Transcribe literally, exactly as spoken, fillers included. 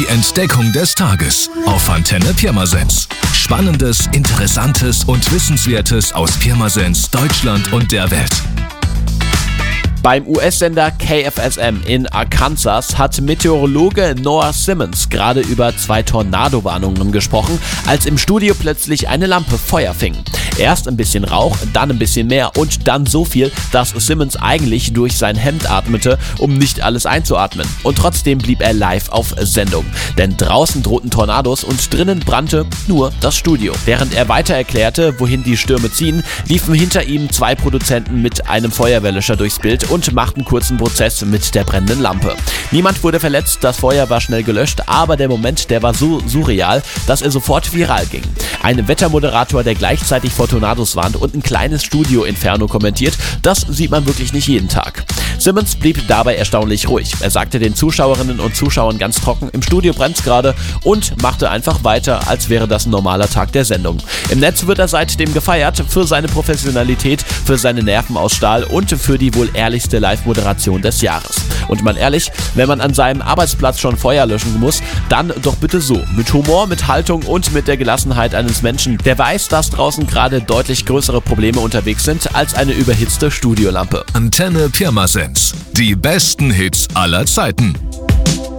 Die Entdeckung des Tages auf Antenne Pirmasens. Spannendes, Interessantes und Wissenswertes aus Pirmasens, Deutschland und der Welt. Beim U S-Sender K F S M in Arkansas hat Meteorologe Noah Simmons gerade über zwei Tornado-Warnungen gesprochen, als im Studio plötzlich eine Lampe Feuer fing. Erst ein bisschen Rauch, dann ein bisschen mehr und dann so viel, dass Simmons eigentlich durch sein Hemd atmete, um nicht alles einzuatmen. Und trotzdem blieb er live auf Sendung. Denn draußen drohten Tornados und drinnen brannte nur das Studio. Während er weiter erklärte, wohin die Stürme ziehen, liefen hinter ihm zwei Produzenten mit einem Feuerwehrlöscher durchs Bild und machten kurzen Prozess mit der brennenden Lampe. Niemand wurde verletzt, das Feuer war schnell gelöscht, aber der Moment, der war so surreal, dass er sofort viral ging. Ein Wettermoderator, der gleichzeitig vor Tornados warnt und ein kleines Studio-Inferno kommentiert, das sieht man wirklich nicht jeden Tag. Simmons blieb dabei erstaunlich ruhig. Er sagte den Zuschauerinnen und Zuschauern ganz trocken, im Studio brennt's gerade, und machte einfach weiter, als wäre das ein normaler Tag der Sendung. Im Netz wird er seitdem gefeiert für seine Professionalität, für seine Nerven aus Stahl und für die wohl ehrlichste Live-Moderation des Jahres. Und mal ehrlich, wenn man an seinem Arbeitsplatz schon Feuer löschen muss, dann doch bitte so. Mit Humor, mit Haltung und mit der Gelassenheit eines Menschen, der weiß, dass draußen gerade deutlich größere Probleme unterwegs sind als eine überhitzte Studiolampe. Antenne Pirmasens. Die besten Hits aller Zeiten.